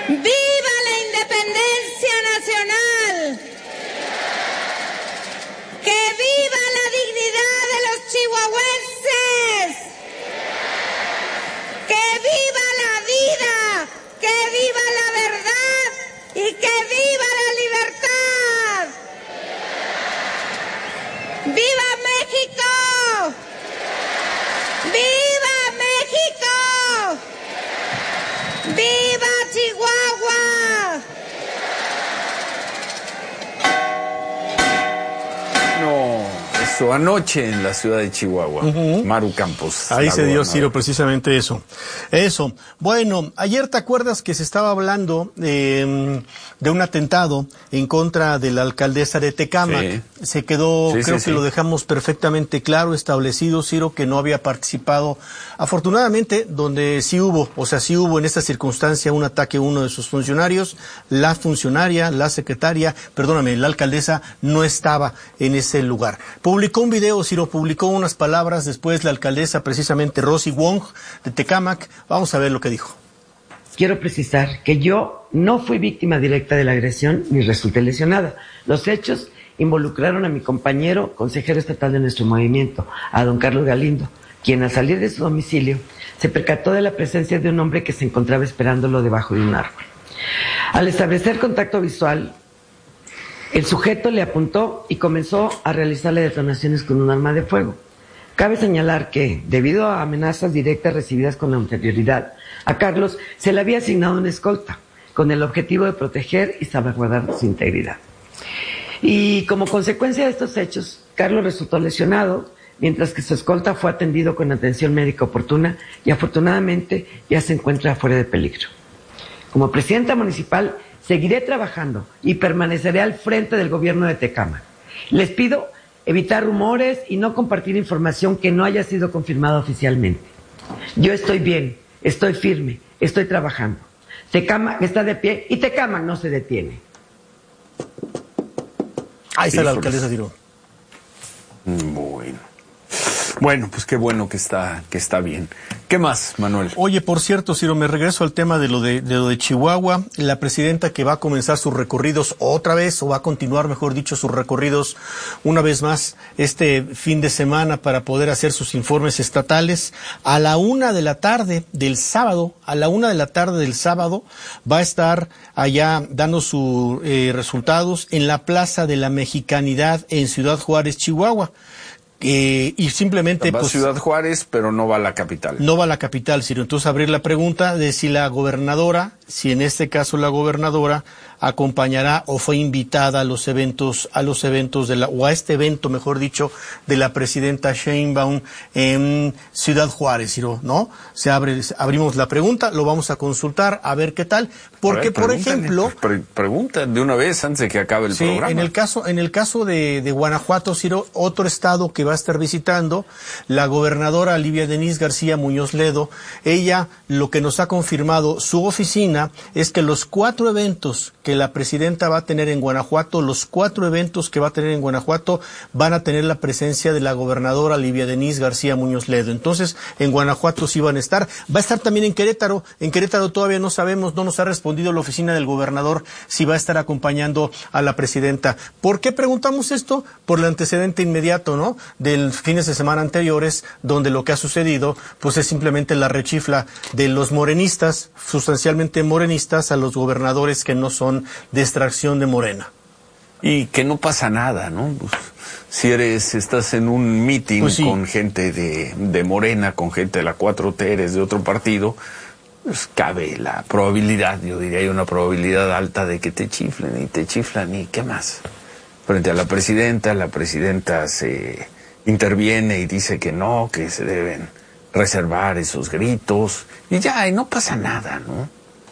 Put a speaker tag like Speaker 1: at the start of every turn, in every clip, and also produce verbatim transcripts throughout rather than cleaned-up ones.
Speaker 1: ¡Viva la independencia nacional! ¡Que viva la dignidad de los chihuahuenses! ¡Que viva la vida! ¡Que viva la verdad! ¡Y que viva la libertad! ¡Viva México! ¡Viva México! ¡Viva Chihuahua!
Speaker 2: No, eso anoche en la ciudad de Chihuahua. Uh-huh. Maru Campos.
Speaker 3: Ahí se dio, Ciro, precisamente eso. Eso. Bueno, ayer te acuerdas que se estaba hablando eh, de un atentado en contra de la alcaldesa de Tecámac. Sí. Se quedó, sí, creo sí, que sí. Lo dejamos perfectamente claro, establecido, Ciro, que no había participado. Afortunadamente, donde sí hubo, o sea, sí hubo en esta circunstancia un ataque a uno de sus funcionarios, la funcionaria, la secretaria, perdóname, la alcaldesa no estaba en ese lugar. Publicó un video, Ciro, publicó unas palabras, después la alcaldesa, precisamente Rosy Wong, de Tecámac. Vamos a ver lo que dijo.
Speaker 4: Quiero precisar que yo no fui víctima directa de la agresión ni resulté lesionada. Los hechos involucraron a mi compañero consejero estatal de nuestro movimiento, a don Carlos Galindo, quien al salir de su domicilio se percató de la presencia de un hombre que se encontraba esperándolo debajo de un árbol. Al establecer contacto visual, el sujeto le apuntó y comenzó a realizarle detonaciones con un arma de fuego. Cabe señalar que, debido a amenazas directas recibidas con anterioridad, a Carlos se le había asignado una escolta, con el objetivo de proteger y salvaguardar su integridad. Y como consecuencia de estos hechos, Carlos resultó lesionado, mientras que su escolta fue atendido con atención médica oportuna y afortunadamente ya se encuentra fuera de peligro. Como presidenta municipal, seguiré trabajando y permaneceré al frente del gobierno de Tecámac. Les pido evitar rumores y no compartir información que no haya sido confirmada oficialmente. Yo estoy bien, estoy firme, estoy trabajando. Tecámac está de pie y Tecámac no se detiene.
Speaker 3: Ahí está la alcaldesa, Ciro.
Speaker 2: Bueno. Bueno, pues qué bueno que está, que está bien. ¿Qué más, Manuel?
Speaker 3: Oye, por cierto, Ciro, me regreso al tema de lo de, de lo de Chihuahua. La presidenta que va a comenzar sus recorridos otra vez, o va a continuar, mejor dicho, sus recorridos una vez más este fin de semana para poder hacer sus informes estatales. A la una de la tarde del sábado, a la una de la tarde del sábado, va a estar allá dando sus eh, resultados en la Plaza de la Mexicanidad en Ciudad Juárez, Chihuahua. Eh, y simplemente
Speaker 2: va
Speaker 3: pues,
Speaker 2: a Ciudad Juárez, pero no va a la capital.
Speaker 3: No va a la capital, Ciro. Entonces abrir la pregunta de si la gobernadora, si en este caso la gobernadora acompañará o fue invitada a los eventos, a los eventos de la, o a este evento, mejor dicho, de la presidenta Sheinbaum en Ciudad Juárez, Ciro, ¿no? Se abre, abrimos la pregunta, lo vamos a consultar, a ver qué tal, porque ver, por ejemplo,
Speaker 2: pre pregunta de una vez antes de que acabe el
Speaker 3: sí,
Speaker 2: programa.
Speaker 3: En el caso, en el caso de, de Guanajuato, Ciro, otro estado que va a estar visitando, la gobernadora Livia Denise García Muñoz Ledo, ella lo que nos ha confirmado su oficina es que los cuatro eventos que la presidenta va a tener en Guanajuato, los cuatro eventos que va a tener en Guanajuato van a tener la presencia de la gobernadora Livia Denise García Muñoz Ledo. Entonces, en Guanajuato sí van a estar. Va a estar también en Querétaro. En Querétaro todavía no sabemos, no nos ha respondido la oficina del gobernador si va a estar acompañando a la presidenta. ¿Por qué preguntamos esto? Por el antecedente inmediato, ¿no? Del fines de semana anteriores, donde lo que ha sucedido, pues es simplemente la rechifla de los morenistas, sustancialmente morenistas, a los gobernadores que no son de extracción de Morena.
Speaker 2: Y que no pasa nada, ¿no? Pues, si eres, estás en un meeting pues sí. con gente de, de Morena, con gente de la cuatro T, eres de otro partido, pues cabe la probabilidad, yo diría, hay una probabilidad alta de que te chiflen y te chiflan y qué más. Frente a la presidenta, la presidenta se interviene y dice que no, que se deben reservar esos gritos y ya, y no pasa nada, ¿no?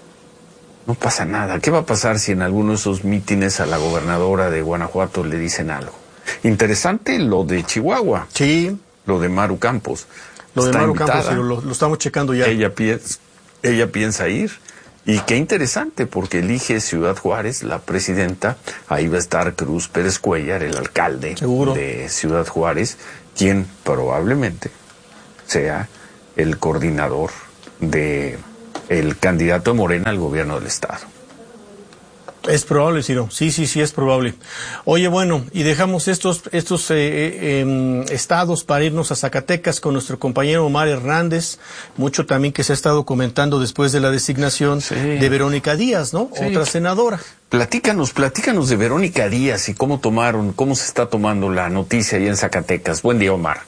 Speaker 2: No pasa nada. ¿Qué va a pasar si en alguno de esos mítines a la gobernadora de Guanajuato le dicen algo? Interesante lo de Chihuahua.
Speaker 3: Sí.
Speaker 2: Lo de Maru Campos.
Speaker 3: Lo de Maru Campos, sí, lo, lo estamos checando ya.
Speaker 2: Ella piensa, ella piensa ir. Y qué interesante, porque elige Ciudad Juárez, la presidenta. Ahí va a estar Cruz Pérez Cuellar, el alcalde
Speaker 3: ¿Seguro?
Speaker 2: de Ciudad Juárez, quien probablemente sea el coordinador de el candidato de Morena al gobierno del estado.
Speaker 3: Es probable, Ciro. Sí, sí, sí, es probable. Oye, bueno, y dejamos estos estos eh, eh, estados para irnos a Zacatecas con nuestro compañero Omar Hernández. Mucho también que se ha estado comentando después de la designación sí. de Verónica Díaz, ¿no? Sí. Otra senadora.
Speaker 2: Platícanos, platícanos de Verónica Díaz y cómo tomaron, cómo se está tomando la noticia ahí en Zacatecas. Buen día, Omar.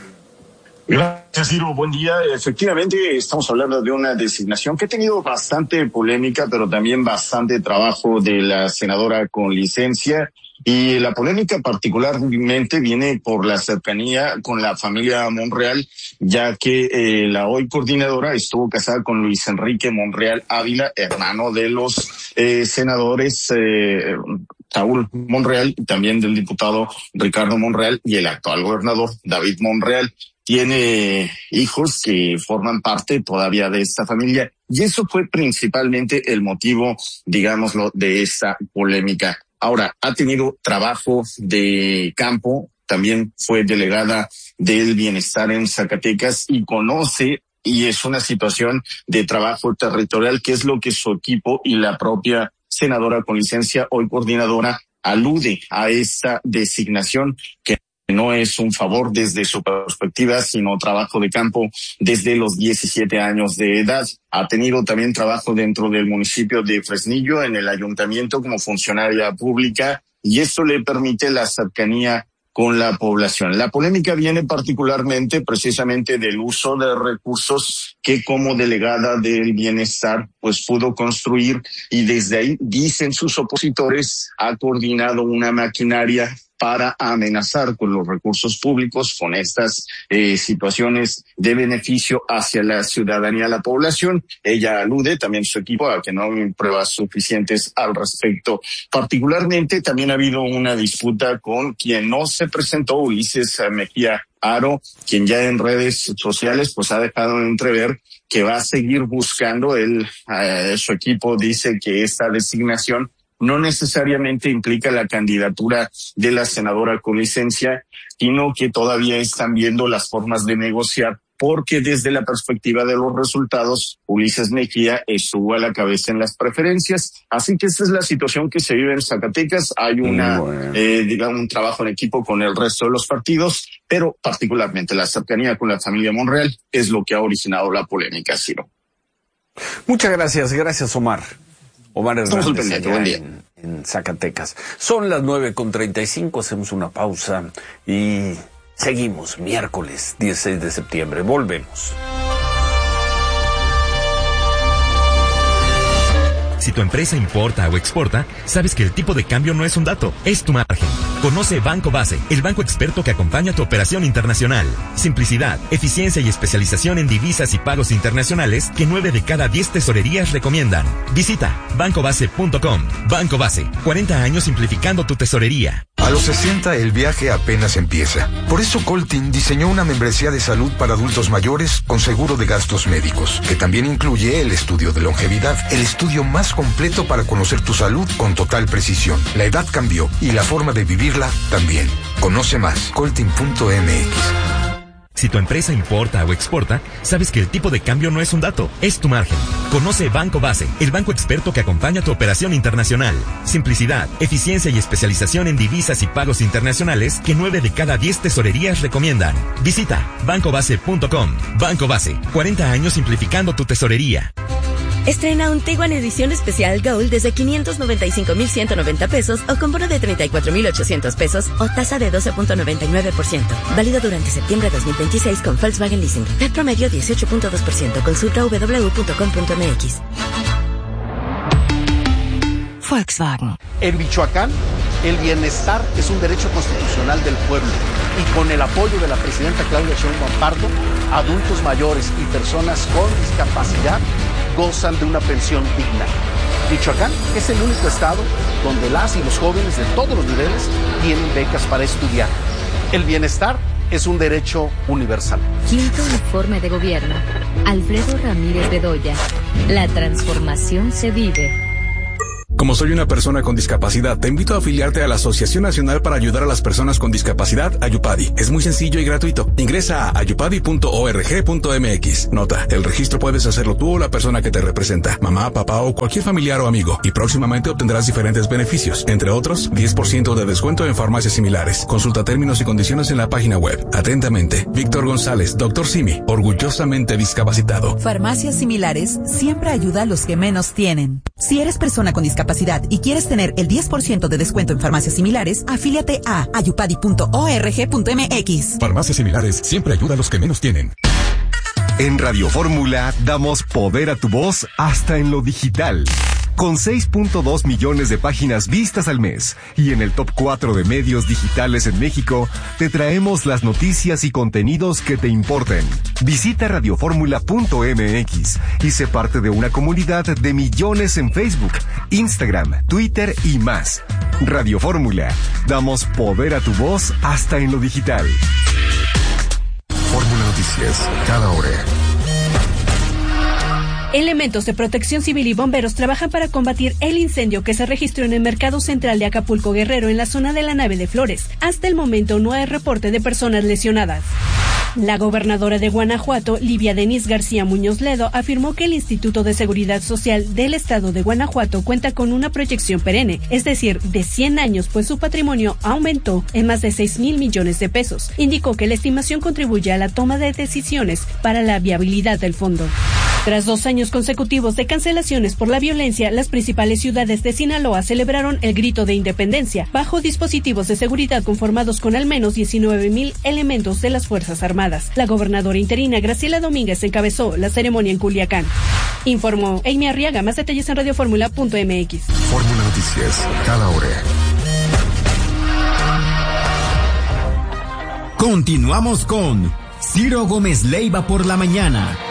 Speaker 5: Gracias, Ciro. Buen día. Efectivamente, estamos hablando de una designación que ha tenido bastante polémica, pero también bastante trabajo de la senadora con licencia. Y la polémica particularmente viene por la cercanía con la familia Monreal, ya que eh, la hoy coordinadora estuvo casada con Luis Enrique Monreal Ávila, hermano de los eh, senadores eh, Saúl Monreal y también del diputado Ricardo Monreal y el actual gobernador David Monreal. Tiene hijos que forman parte todavía de esta familia y eso fue principalmente el motivo, digámoslo, de esta polémica. Ahora, ha tenido trabajo de campo, también fue delegada del bienestar en Zacatecas y conoce, y es una situación de trabajo territorial, que es lo que su equipo y la propia senadora con licencia, hoy coordinadora, alude a esta designación que no es un favor desde su perspectiva, sino trabajo de campo desde los diecisiete años de edad. Ha tenido también trabajo dentro del municipio de Fresnillo, en el ayuntamiento como funcionaria pública, y esto le permite la cercanía con la población. La polémica viene particularmente precisamente del uso de recursos que como delegada del bienestar pues pudo construir, y desde ahí, dicen sus opositores, ha coordinado una maquinaria para amenazar con los recursos públicos, con estas eh, situaciones de beneficio hacia la ciudadanía, la población. Ella alude, también su equipo, a que no hay pruebas suficientes al respecto. Particularmente también ha habido una disputa con quien no se presentó, Ulises Mejía Aro, quien ya en redes sociales pues ha dejado entrever que va a seguir buscando. Él, eh, su equipo dice que esta designación no necesariamente implica la candidatura de la senadora con licencia, sino que todavía están viendo las formas de negociar, porque desde la perspectiva de los resultados, Ulises Mejía estuvo a la cabeza en las preferencias. Así que esta es la situación que se vive en Zacatecas. Hay una, bueno. eh, digamos, un trabajo en equipo con el resto de los partidos, pero particularmente la cercanía con la familia Monreal es lo que ha originado la polémica, Ciro.
Speaker 2: Muchas gracias, gracias, Omar. Omar Hernández, allá
Speaker 5: buen día.
Speaker 2: En, en Zacatecas. Son las nueve con treinta y cinco, hacemos una pausa y seguimos, miércoles dieciséis de septiembre, volvemos.
Speaker 6: Si tu empresa importa o exporta, sabes que el tipo de cambio no es un dato, es tu margen. Conoce Banco Base, el banco experto que acompaña tu operación internacional. Simplicidad, eficiencia y especialización en divisas y pagos internacionales que nueve de cada diez tesorerías recomiendan. Visita banco base punto com. Banco Base, cuarenta años simplificando tu tesorería.
Speaker 7: A los sesenta el viaje apenas empieza. Por eso Coltin diseñó una membresía de salud para adultos mayores con seguro de gastos médicos, que también incluye el estudio de longevidad, el estudio más completo para conocer tu salud con total precisión. La edad cambió y la forma de vivirla también. Conoce más, coltin punto m x.
Speaker 6: Si tu empresa importa o exporta, sabes que el tipo de cambio no es un dato, es tu margen. Conoce Banco Base, el banco experto que acompaña tu operación internacional. Simplicidad, eficiencia y especialización en divisas y pagos internacionales que nueve de cada diez tesorerías recomiendan. Visita banco base punto com. Banco Base, cuarenta años simplificando tu tesorería.
Speaker 8: Estrena un Tiguan edición especial Gold desde quinientos noventa y cinco mil ciento noventa pesos o con bono de treinta y cuatro mil ochocientos pesos o tasa de doce punto noventa y nueve por ciento. Válido durante septiembre de dos mil veintiséis con Volkswagen Leasing. P E P promedio dieciocho punto dos por ciento. Consulta w w w punto com punto m x. Volkswagen.
Speaker 9: En Michoacán, el bienestar es un derecho constitucional del pueblo y con el apoyo de la presidenta Claudia Sheinbaum Pardo, adultos mayores y personas con discapacidad gozan de una pensión digna. Michoacán es el único estado donde las y los jóvenes de todos los niveles tienen becas para estudiar. El bienestar es un derecho universal.
Speaker 10: Quinto informe de gobierno. Alfredo Ramírez Bedoya. La transformación se vive.
Speaker 11: Como soy una persona con discapacidad, te invito a afiliarte a la Asociación Nacional para Ayudar a las Personas con Discapacidad, Ayupadi. Es muy sencillo y gratuito. Ingresa a ayupadi punto org punto mx. Nota, el registro puedes hacerlo tú o la persona que te representa, mamá, papá o cualquier familiar o amigo, y próximamente obtendrás diferentes beneficios, entre otros, diez por ciento de descuento en farmacias similares. Consulta términos y condiciones en la página web. Atentamente, Víctor González, doctor Simi, orgullosamente discapacitado.
Speaker 12: Farmacias Similares siempre ayuda a los que menos tienen. Si eres persona con discapacidad y quieres tener el diez por ciento de descuento en farmacias similares, afíliate a ayupadi punto org punto mx.
Speaker 6: Farmacias Similares siempre ayuda a los que menos tienen.
Speaker 13: En Radio Fórmula damos poder a tu voz hasta en lo digital. Con seis punto dos millones de páginas vistas al mes y en el top cuatro de medios digitales en México, te traemos las noticias y contenidos que te importen. Visita radioformula punto mx y sé parte de una comunidad de millones en Facebook, Instagram, Twitter y más. Radio Fórmula, damos poder a tu voz hasta en lo digital.
Speaker 7: Fórmula Noticias, cada hora.
Speaker 14: Elementos de Protección Civil y bomberos trabajan para combatir el incendio que se registró en el Mercado Central de Acapulco Guerrero en la zona de la Nave de Flores. Hasta el momento no hay reporte de personas lesionadas. La gobernadora de Guanajuato, Livia Denís García Muñoz Ledo, afirmó que el Instituto de Seguridad Social del Estado de Guanajuato cuenta con una proyección perenne, es decir, de cien años, pues su patrimonio aumentó en más de seis mil millones de pesos. Indicó que la estimación contribuye a la toma de decisiones para la viabilidad del fondo. Tras dos años consecutivos de cancelaciones por la violencia, las principales ciudades de Sinaloa celebraron el Grito de Independencia, bajo dispositivos de seguridad conformados con al menos diecinueve mil elementos de las Fuerzas Armadas. La gobernadora interina Graciela Domínguez encabezó la ceremonia en Culiacán. Informó Amy Arriaga. Más detalles en radioformula punto mx.
Speaker 7: Fórmula Noticias, cada hora.
Speaker 15: Continuamos con Ciro Gómez Leiva por la mañana.